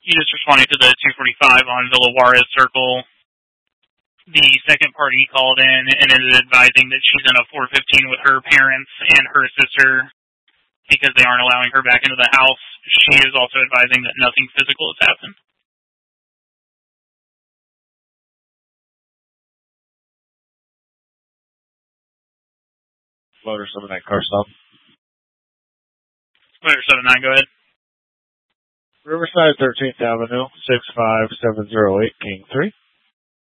You just responded to the 245 on Villa Juarez Circle. The second party called in and is advising that she's in a 415 with her parents and her sister because they aren't allowing her back into the house. She is also advising that nothing physical has happened. Motor 79 car stop. Motor 79, go ahead. Riverside 13th Avenue, 65708, King 3.